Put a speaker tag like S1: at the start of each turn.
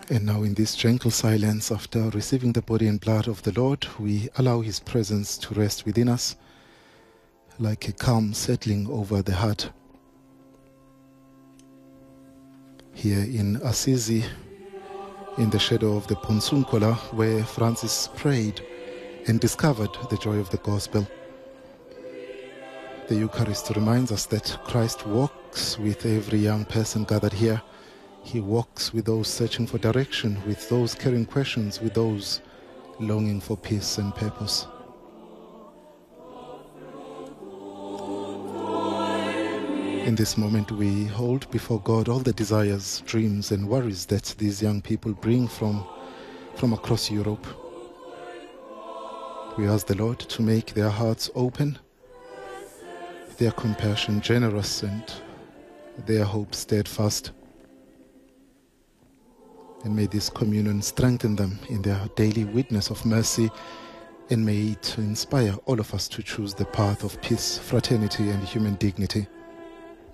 S1: And now in this gentle silence, after receiving the body and blood of the Lord, we allow His presence to rest within us like a calm settling over the heart. Here in Assisi, in the shadow of the Ponsuncola, where Francis prayed and discovered the joy of the gospel, the Eucharist reminds us that Christ walks with every young person gathered here. He walks with those searching for direction, with those carrying questions, with those longing for peace and purpose. In this moment, we hold before God all the desires, dreams, and worries that these young people bring from across Europe. We ask the Lord to make their hearts open, their compassion generous, and their hope steadfast. And may this communion strengthen them in their daily witness of mercy, and may it inspire all of us to choose the path of peace, fraternity, and human dignity.